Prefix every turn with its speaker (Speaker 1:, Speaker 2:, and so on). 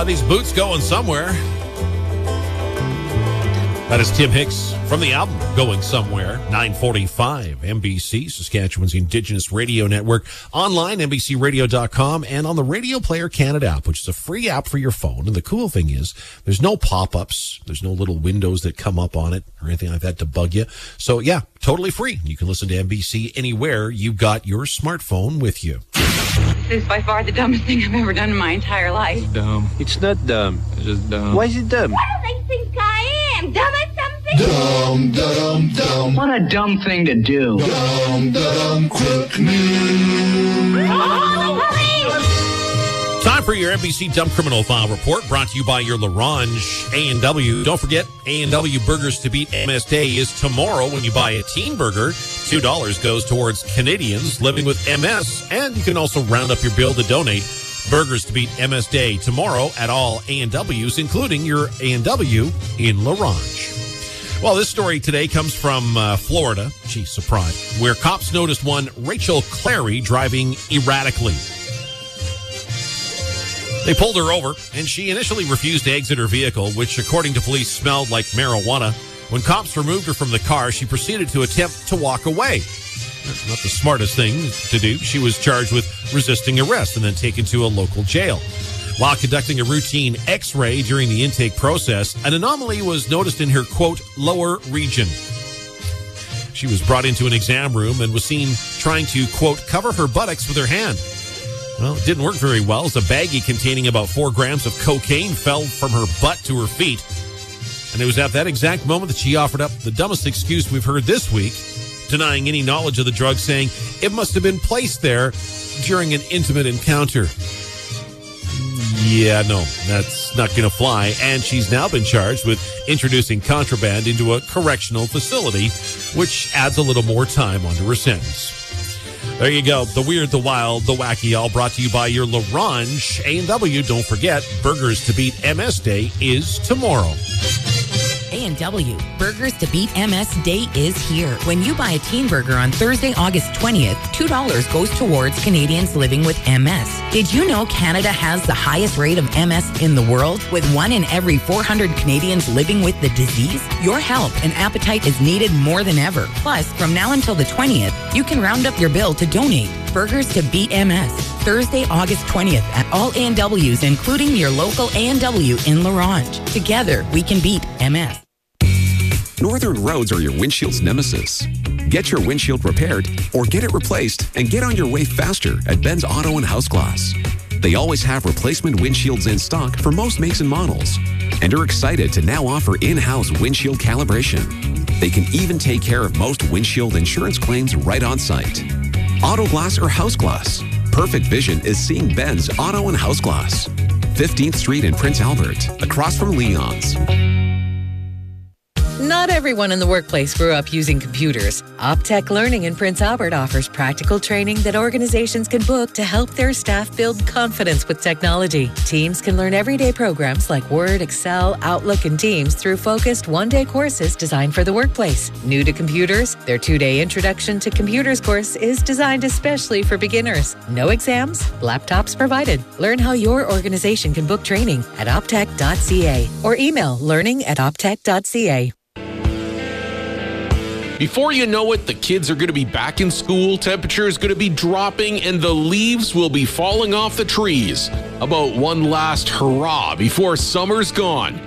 Speaker 1: These boots going somewhere. That is Tim Hicks from the album Going Somewhere. 945 NBC, Saskatchewan's Indigenous Radio Network. Online, NBCRadio.com, and on the Radio Player Canada app, which is a free app for your phone. And the cool thing is, there's no pop-ups. There's no little windows that come up on it or anything like that to bug you. So, yeah, totally free. You can listen to NBC anywhere you've got your smartphone with you.
Speaker 2: This is by far the dumbest thing I've ever done in my entire life.
Speaker 3: Dumb. It's not dumb. It's just dumb.
Speaker 4: Why is it dumb?
Speaker 2: What do they think I am? Dumb as something?
Speaker 4: Dumb, dumb, dumb.
Speaker 5: What a dumb thing to do.
Speaker 4: Dumb, dumb, quick news.
Speaker 1: Time for your NBC Dumb Criminal File Report, brought to you by your LaRange A&W. Don't forget, A&W Burgers to Beat MS Day is tomorrow. When you buy a teen burger, $2 goes towards Canadians living with MS, and you can also round up your bill to donate. Burgers to Beat MS Day tomorrow at all A&Ws, including your A&W in LaRange. Well, this story today comes from Florida. Gee, surprise. Where cops noticed one Rachel Clary driving erratically. They pulled her over, and she initially refused to exit her vehicle, which, according to police, smelled like marijuana. When cops removed her from the car, she proceeded to attempt to walk away. Not the smartest thing to do. She was charged with resisting arrest and then taken to a local jail. While conducting a routine X-ray during the intake process, an anomaly was noticed in her, quote, lower region. She was brought into an exam room and was seen trying to, quote, cover her buttocks with her hand. Well, it didn't work very well, as a baggie containing about 4 grams of cocaine fell from her butt to her feet. And it was at that exact moment that she offered up the dumbest excuse we've heard this week, denying any knowledge of the drug, saying it must have been placed there during an intimate encounter. Yeah, no, that's not going to fly. And she's now been charged with introducing contraband into a correctional facility, which adds a little more time onto her sentence. There you go. The weird, the wild, the wacky, all brought to you by your LaRange A&W. Don't forget, Burgers to Beat MS Day is tomorrow.
Speaker 6: A&W, Burgers to Beat MS Day is here. When you buy a teen burger on Thursday, August 20th, $2 goes towards Canadians living with MS. Did you know Canada has the highest rate of MS in the world, with 1 in every 400 Canadians living with the disease? Your help and appetite is needed more than ever. Plus, from now until the 20th, you can round up your bill to donate. Burgers to Beat MS, Thursday, August 20th at all A&Ws, including your local A&W in LaRange. Together, we can beat MS.
Speaker 7: Northern roads are your windshield's nemesis. Get your windshield repaired or get it replaced and get on your way faster at Ben's Auto and House Glass. They always have replacement windshields in stock for most makes and models and are excited to now offer in-house windshield calibration. They can even take care of most windshield insurance claims right on site. Auto glass or house glass, perfect vision is seeing Ben's Auto and House Glass. 15th Street in Prince Albert, across from Leon's.
Speaker 8: Not everyone in the workplace grew up using computers. Optech Learning in Prince Albert offers practical training that organizations can book to help their staff build confidence with technology. Teams can learn everyday programs like Word, Excel, Outlook, and Teams through focused one-day courses designed for the workplace. New to computers, their 2-day Introduction to Computers course is designed especially for beginners. No exams, laptops provided. Learn how your organization can book training at optech.ca or email learning@optech.ca.
Speaker 9: Before you know it, the kids are going to be back in school, temperature is going to be dropping, and the leaves will be falling off the trees. About one last hurrah before summer's gone.